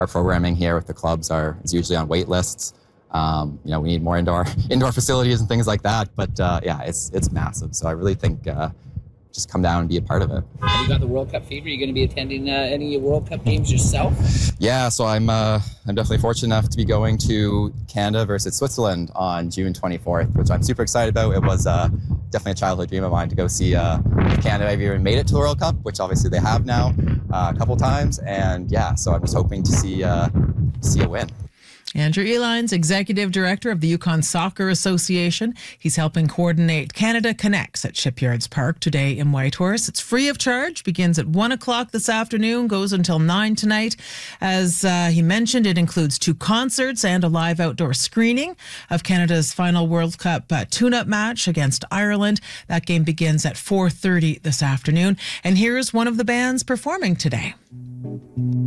our programming here with the clubs is usually on wait lists. We need more indoor facilities and things like that. But it's massive. So I really think just come down and be a part of it. Have you got the World Cup fever? Are you going to be attending any World Cup games yourself? Yeah, so I'm definitely fortunate enough to be going to Canada versus Switzerland on June 24th, which I'm super excited about. It was definitely a childhood dream of mine to go see if Canada have even made it to the World Cup, which obviously they have now a couple times. And yeah, so I'm just hoping to see a win. Andrew Elines, Executive Director of the Yukon Soccer Association. He's helping coordinate Canada Connects at Shipyards Park today in Whitehorse. It's free of charge, begins at 1 o'clock this afternoon, goes until 9 tonight. As he mentioned, it includes 2 concerts and a live outdoor screening of Canada's final World Cup tune-up match against Ireland. That game begins at 4:30 this afternoon. And here's one of the bands performing today.